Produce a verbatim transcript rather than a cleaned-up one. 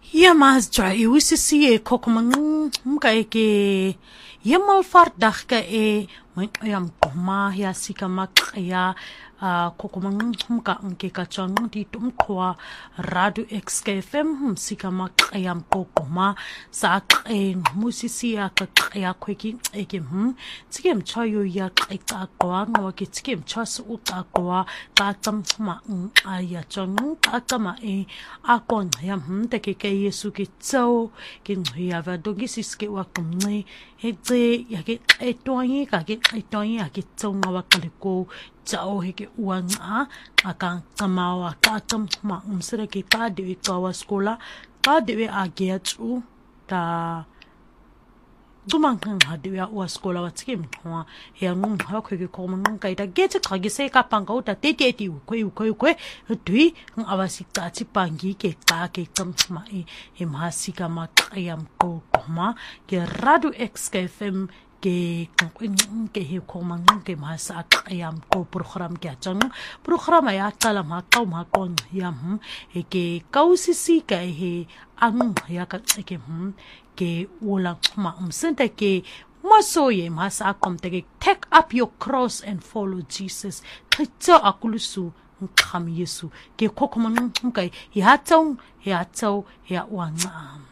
Ja, mas dra e wisi si e kokomang mga eke yamal fardah ka e may ayam kuma ya sika makaya kokomang mga angke kachang dito mkwa Radio X K F M sika makayam kokoma sa e musisi ya kakaya kweki eke hm tikem chayo ya kaita kwa ngawa ki tikem chas uta kwa katam ma aya chang katama e akon ya hm teke ke Yesu ki tsau ki ya va dogi siske wa kumne he tse ya ke e toyi ka ke e toyi ya ke tsau ngawa kaliko tsau he ke uanga aka tamawa ka tam ma umsere ke ka de ka wa skola ka de a ge tsu ta dumang kang ha de wa skola wa tskim ho he ngum ha khwe ke ko mang kai ta ge tse khagi se ka pang ko ta te te ti u khwe u khwe khwe dui ng awasi ta chi pangi ke ka ke tam ma e he ma si ka ma ayam ko ma ke Radio X K F M ke ke he ko mang ke ma sa ayam ko program ke chang program ya kala ma ka ma kon yam he ke kausisi ka he ang ya ka ke hm ke ulang ma umsente ke masoye masa akomteke take up your cross and follow Jesus tsa akulusu ngam Yesu ke kokomang ngai ya tsong ya tsau ya wanga